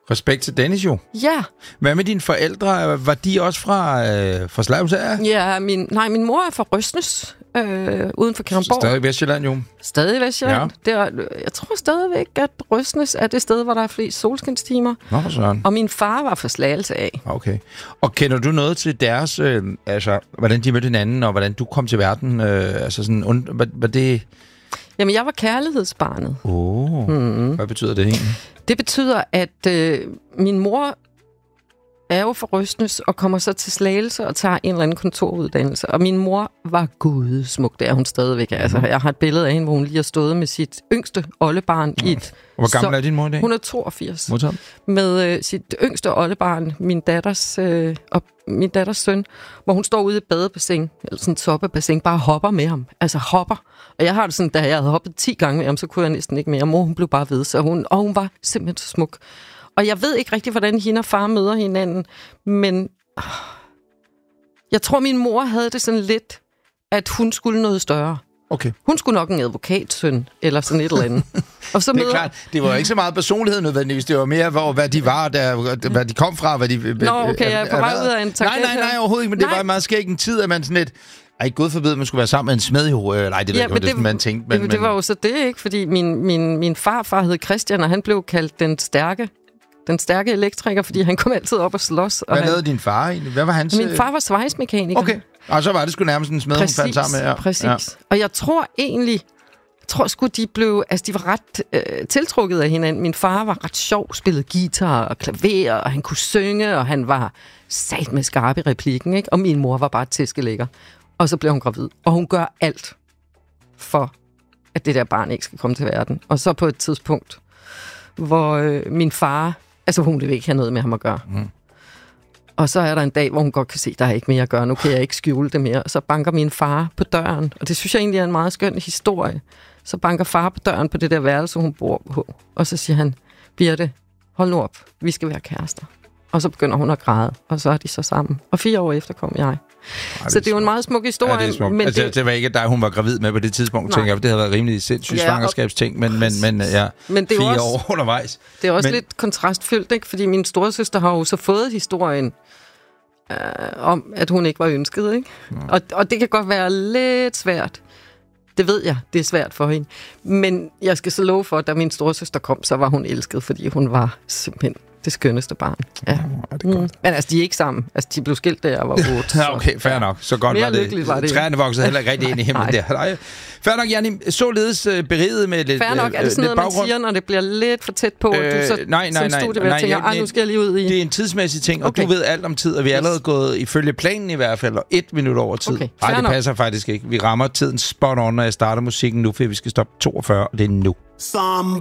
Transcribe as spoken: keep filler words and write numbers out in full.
Respekt til Dennis jo. Ja. Hvad med dine forældre? Var de også fra, øh, fra Slagelse? Ja, min, nej, min mor er fra Røsnes, øh, uden for Kalundborg. Stadig Vestjylland, jo. Stadig Vestjylland. Ja. Det er, jeg tror stadigvæk, at Røsnes er det sted, hvor der er flest solskinstimer. Nå, sådan. Og min far var fra Slagelse af. Okay. Og kender du noget til deres, øh, altså, hvordan de mødte hinanden, og hvordan du kom til verden? Øh, altså sådan, und, var, var det... Jamen, jeg var kærlighedsbarnet. Åh, oh. mm. Hvad betyder det egentlig? Det betyder, at øh, min mor er jo fra Røsnes og kommer så til Slagelse og tager en eller anden kontoruddannelse. Og min mor var gudsmuk, det er hun stadigvæk. Mm. Altså, jeg har et billede af hende, hvor hun lige har stået med sit yngste oldebarn mm. i et... Hvor gammel er din mor i dag? Hun er toogfirs. Modtaget. Med øh, sit yngste oldebarn, min datters, øh, og min datters søn, hvor hun står ude i et badebassin, eller sådan et soppebassin, bare hopper med ham. Altså hopper. Og jeg har det sådan, da jeg havde hoppet ti gange med ham, så kunne jeg næsten ikke mere. Mor, hun blev bare ved, så hun, og hun var simpelthen så smuk. Og jeg ved ikke rigtig, hvordan hende og far møder hinanden, men øh, jeg tror, min mor havde det sådan lidt, at hun skulle noget større. Okay. Hun skulle nok en advokatsøn, eller sådan et eller andet. Og så det er klart, det var jo ikke så meget personlighed nødvendigvis, det var mere, hvor, hvad de var, der, hvad de kom fra, hvad de... Nå, okay, jeg er på vej ud af en tangent. Nej, nej, nej, overhovedet ikke, men nej. Det var meget skægt en tid, at man sådan lidt... Ej, gud forbyde, at man skulle være sammen med en smed, jo. Øh, nej, det ved ja, ikke, det, det man tænkte. Men, det, det var jo så det, ikke? Fordi min, min, min farfar hed Christian, og han blev kaldt den stærke. Den stærke elektriker, fordi han kom altid op og slås. Og hvad han... lavede din far egentlig? Hvad var hans... Min far var svejsmekaniker. Okay, og så var det sgu nærmest en smed, præcis, hun fandt sammen med. Ja. Præcis, ja. Og jeg tror egentlig... Jeg tror sgu, de blev... Altså, de var ret øh, tiltrukket af hinanden. Min far var ret sjov, spillede guitar og klaver, og han kunne synge, og han var sat med skarp i replikken, ikke? Og min mor var bare tæskelækker. Og så blev hun gravid. Og hun gør alt for, at det der barn ikke skal komme til verden. Og så på et tidspunkt, hvor øh, min far... Altså, hun vil ikke have noget med ham at gøre. Mm. Og så er der en dag, hvor hun godt kan se, at der er ikke mere at gøre. Nu kan jeg ikke skjule det mere. Og så banker min far på døren. Og det synes jeg egentlig er en meget skøn historie. Så banker far på døren på det der værelse, hun bor på. Og så siger han, Birte, hold nu op. Vi skal være kærester. Og så begynder hun at græde. Og så er de så sammen. Og fire år efter kom jeg. Ej, så det er jo en meget smuk historie. Ja, det er smukt. Men altså, det... det var ikke dig, hun var gravid med på det tidspunkt, nej. Tænker jeg. Det havde været rimelig sindssygt ja, svangerskabsting, men, men, men, ja, men det er fire også, år undervejs. Det er også men... lidt kontrastfyldt, ikke? Fordi min storesøster har jo så fået historien øh, om, at hun ikke var ønsket, ikke? Og, og det kan godt være lidt svært. Det ved jeg, det er svært for hende. Men jeg skal så love for, at da min storesøster kom, så var hun elsket, fordi hun var simpelthen det skønneste barn. Ja. Oh, det er godt. Mm. Men altså, de er ikke sammen. Altså, de blev skilt, da jeg var otte. Ja, okay, fair nok. Så godt var det. var det. Træerne voksede heller ikke rigtig ind i himlen der. Nej. Fair nok, Janni. Således uh, beriget med lidt fair nok, er det sådan noget, baggrund? Man siger, når det bliver lidt for tæt på, øh, du så nej, nej, som studievært tænker, ej, nu skal jeg lige ud i... Det er en tidsmæssig ting, og okay. Du ved alt om tid, og vi er yes. allerede gået ifølge planen i hvert fald, og et minut over tid. Okay, nej, det passer nok. Faktisk ikke. Vi rammer tiden spot on, når jeg starter musikken nu, for vi skal stoppe toogfyrre, og det er nu. Somebody